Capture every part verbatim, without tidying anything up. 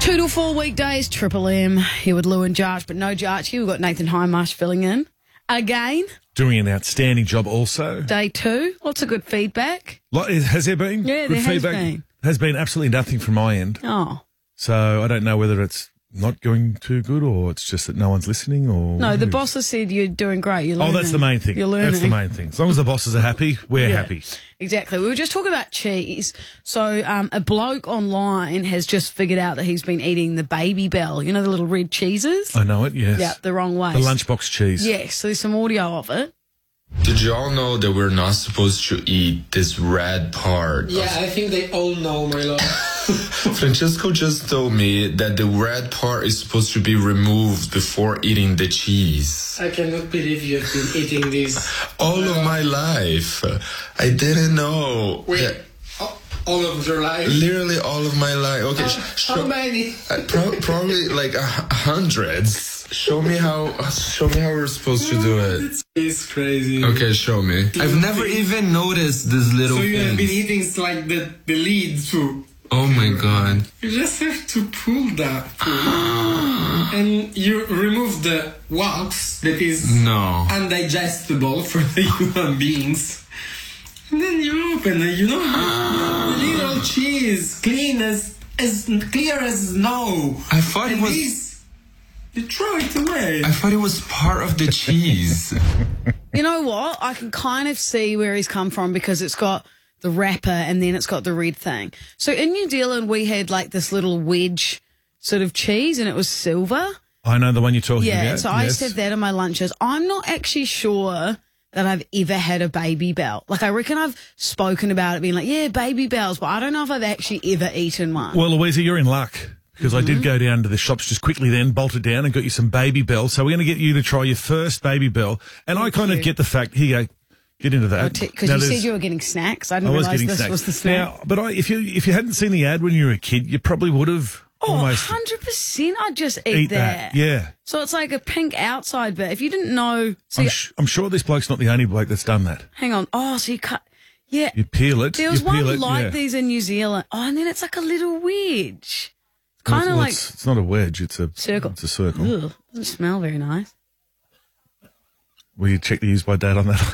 Two to four weekdays, Triple M here with Lou and Jarch, but no Jarch here. We've got Nathan Highmarsh filling in again. Doing an outstanding job also. Day two, lots of good feedback. Like, has there been? Yeah, good there has feedback? been. Has been absolutely nothing from my end. Oh. So I don't know whether it's not going too good or it's just that no one's listening or... No, the boss has said you're doing great. You're Oh, learning. that's the main thing. You're learning. That's the main thing. As long as the bosses are happy, we're Yeah. happy. Exactly. We were just talking about cheese. So um, a bloke online has just figured out that he's been eating the Baby Bell. You know, the little red cheeses? I know it, yes. Yeah, the wrong way. The lunchbox cheese. Yes, so there's some audio of it. Did you all know that we're not supposed to eat this red part? Yeah, I think they all know, my lord. Francesco just told me that the red part is supposed to be removed before eating the cheese. I cannot believe you've been eating this. All of my life. I didn't know. Wait, that- all- all of your life? Literally all of my life. Okay, Uh, sh- how show- many? uh, pro- probably like uh, hundreds. Show me how. Show me how we're supposed to do it. It's crazy. Okay, show me. I've never even noticed this little So you have been thing. eating like the, the lead too. Oh my god. You just have to pull that pull. And you remove the wax that is No. undigestible for the human beings. And then you open it, you know, the little cheese, clean as, as clear as snow. I thought it And was. this, you throw it away. I thought it was part of the cheese. You know what? I can kind of see where he's come from because it's got the wrapper and then it's got the red thing. So in New Zealand, we had like this little wedge sort of cheese and it was silver. I know the one you're talking Yeah, about. so I yes. used to have that in my lunches. I'm not actually sure that I've ever had a Baby Bell. Like, I reckon I've spoken about it being like, yeah, Baby Bells, but I don't know if I've actually ever eaten one. Well, Louisa, you're in luck because I Mm-hmm. did go down to the shops just quickly then, bolted down and got you some Baby Bell. So we're going to get you to try your first Baby Bell. And I kind you. of get the fact, here you go, get into that. Because Now, you there's- said you were getting snacks. I I didn't was realise getting this snacks. was the snack. Now, but I, if you if you hadn't seen the ad when you were a kid, you probably would have oh, almost one hundred percent I'd just eat, eat that. Yeah. So it's like a pink outside bit. If you didn't know, so I'm, you, sh- I'm sure this bloke's not the only bloke that's done that. hang on. Oh, so you cut. Yeah. You peel it. There was you peel one it, like yeah. these in New Zealand. Oh, and then it's like a little wedge. Kind of Well, like it's, it's not a wedge, it's a circle. It's a circle. Ugh, doesn't smell very nice. Will you check the use by date on that?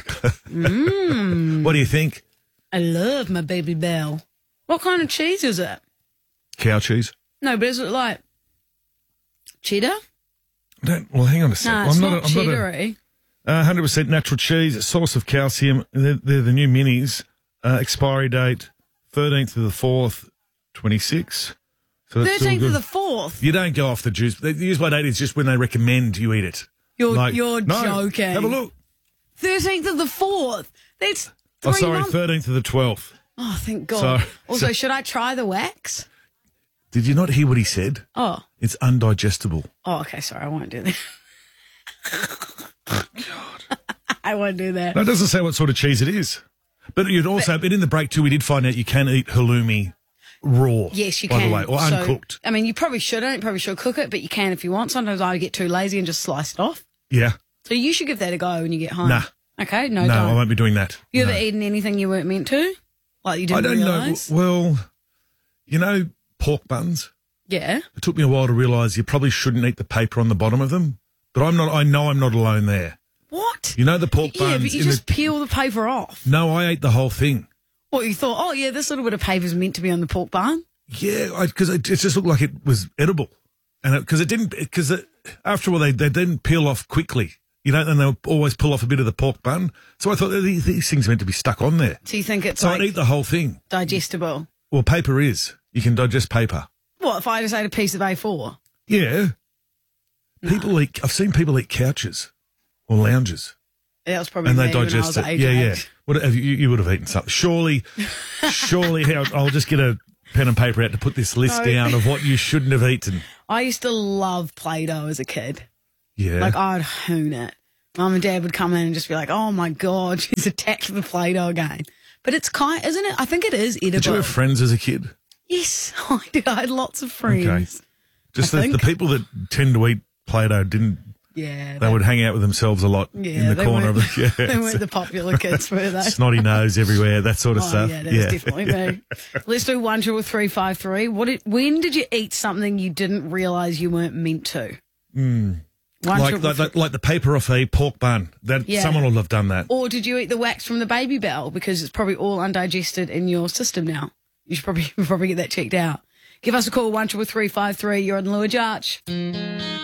Mm. What do you think? I love my Baby Bell. What kind of cheese is it? Cow cheese? No, but is it like cheddar? Don't, well, hang on a sec. No, it's I'm not, not, a- I'm not a, cheddary. Uh, one hundred percent natural cheese, a source of calcium. They're, they're the new minis. Uh, expiry date thirteenth of the fourth, twenty-six. So that's still Thirteenth of good. the fourth. You don't go off the juice. The use by date is just when they recommend you eat it. You're Like, you're no, joking. Have a look. Thirteenth of the fourth. That's three Oh, sorry, months. thirteenth of the twelfth. Oh, thank God. Sorry. Also, So- should I try the wax? Did you not hear what he said? Oh, It's undigestible. oh, okay. Sorry, I won't do that. God, I won't do that. No, it doesn't say what sort of cheese it is. But you'd also, but in the break too, we did find out you can eat halloumi raw. Yes, you by can. the way, or So, uncooked. I mean, you probably shouldn't. You probably should cook it, but you can if you want. Sometimes I get too lazy and just slice it off. Yeah. So you should give that a go when you get home. Nah. Okay, no, No, don't. I won't be doing that. You No. ever eaten anything you weren't meant to? Like you I didn't don't realise? know. Well, you know, pork buns. Yeah. It took me a while to realise you probably shouldn't eat the paper on the bottom of them. But I'm not. I know I'm not alone there. What? You know the pork buns. Yeah, but you in just the, peel the paper off. No, I ate the whole thing. What, you thought, oh, yeah, this little bit of paper is meant to be on the pork bun? Yeah, because it, it just looked like it was edible, and because it, it didn't. Because after a while, they they didn't peel off quickly. You know, and they'll always pull off a bit of the pork bun. So I thought these, these things are meant to be stuck on there. So you think it's So like I'd eat the whole thing. digestible? Well, paper is. You can digest paper. What, if I just ate a piece of A four? Yeah. People eat. I've seen people eat couches or lounges, That was probably and me they when I was digest at it. age Yeah, yeah. eight. What have you, you would have eaten something? Surely, surely. Here, I'll just get a pen and paper out to put this list No. down of what you shouldn't have eaten. I used to love Play-Doh as a kid. Yeah. Like, I'd hoon it. Mum and Dad would come in and just be like, oh, my God, she's attacked the Play-Doh again. But it's kind, isn't it? I think it is edible. Did you have friends as a kid? Yes, I did. I had lots of friends. Okay. Just I the, the think. people that tend to eat Play-Doh didn't Yeah. They would hang out with themselves a lot Yeah, in the they corner of weren't- the yeah, They weren't the popular kids, were they? snotty nose everywhere, that sort of Oh, stuff. yeah, that's definitely me. Let's do one, two, or three, five, three. What? Did, when did you eat something you didn't realise you weren't meant to? Mm. One, Like, two, or like, three- like, like the paper off a pork bun. That Yeah. someone will have done that. Or did you eat the wax from the baby bell because it's probably all undigested in your system now? You should probably probably get that checked out. Give us a call, one triple three five three. You're on Lua Jarch.